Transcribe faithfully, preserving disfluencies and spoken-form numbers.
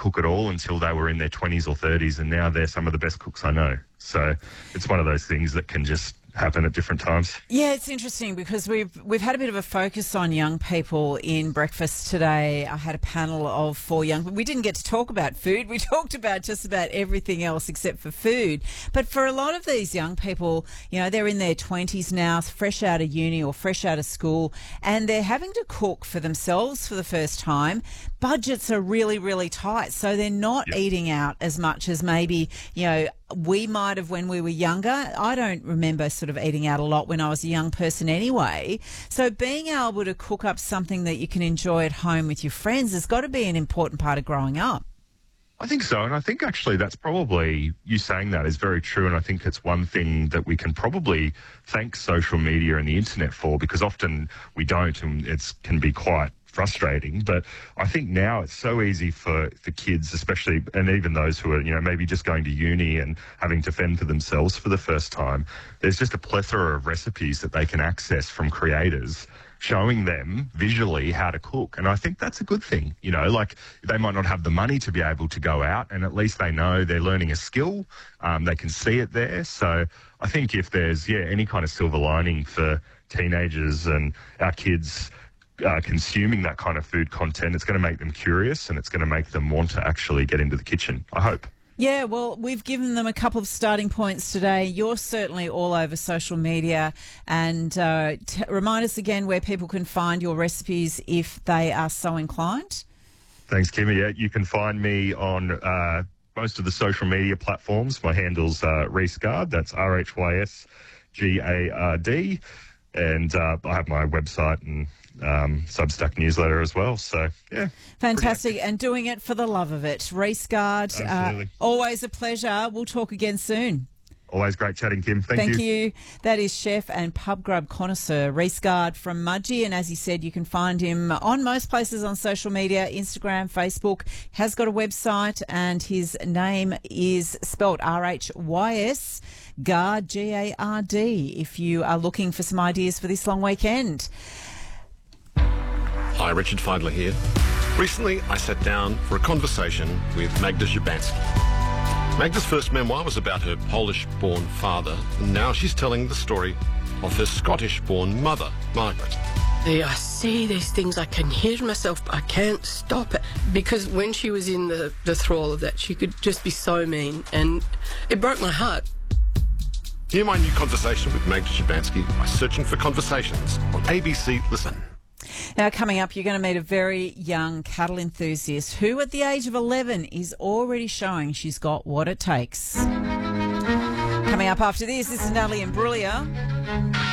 cook at all until they were in their twenties or thirties, and now they're some of the best cooks I know. So it's one of those things that can just happen at different times. Yeah, it's interesting because we've we've had a bit of a focus on young people in breakfast today. I had a panel of four young people. We didn't get to talk about food. We talked about just about everything else except for food. But for a lot of these young people, you know, they're in their twenties now, fresh out of uni or fresh out of school, and they're having to cook for themselves for the first time. Budgets are really, really tight, so they're not Yep. eating out as much as maybe, you know, we might have when we were younger. I don't remember sort of eating out a lot when I was a young person anyway. So being able to cook up something that you can enjoy at home with your friends has got to be an important part of growing up. I think so, and I think actually that's probably, you saying that is very true, and I think it's one thing that we can probably thank social media and the internet for, because often we don't, and it can be quite frustrating. But I think now it's so easy for, for kids, especially, and even those who are, you know, maybe just going to uni and having to fend for themselves for the first time. There's just a plethora of recipes that they can access from creators showing them visually how to cook. And I think that's a good thing. You know, like they might not have the money to be able to go out, and at least they know they're learning a skill. Um, they can see it there. So I think if there's, yeah, any kind of silver lining for teenagers and our kids Uh, consuming that kind of food content, it's going to make them curious and it's going to make them want to actually get into the kitchen, I hope. Yeah, well, we've given them a couple of starting points today. You're certainly all over social media, and uh, t- remind us again where people can find your recipes if they are so inclined. Thanks, Kimmy. Yeah, you can find me on uh, most of the social media platforms. My handle's uh, Rhys Gard. That's R H Y S G A R D. And uh, I have my website and um, Substack newsletter as well. So, yeah. Fantastic. And doing it for the love of it. Rhys Gard, uh, always a pleasure. We'll talk again soon. Always great chatting, Kim. Thank, Thank you. you. That is chef and pub grub connoisseur Rhys Gard from Mudgee. And as he said, you can find him on most places on social media, Instagram, Facebook. Has got a website, and his name is spelled R H Y S, Gard, G A R D, if you are looking for some ideas for this long weekend. Hi, Richard Feidler here. Recently, I sat down for a conversation with Magda Szubanski. Magda's first memoir was about her Polish-born father, and now she's telling the story of her Scottish-born mother, Margaret. I say these things, I can hear myself, but I can't stop it. Because when she was in the, the thrall of that, she could just be so mean, and it broke my heart. Hear my new conversation with Magda Szubanski by searching for Conversations on A B C Listen. Now, coming up, you're going to meet a very young cattle enthusiast who, at the age of eleven, is already showing she's got what it takes. Coming up after this, this is Natalie Imbruglia.